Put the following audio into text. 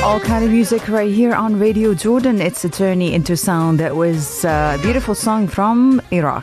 All kind of music right here on Radio Jordan. It's a journey into sound. That was a beautiful song from Iraq.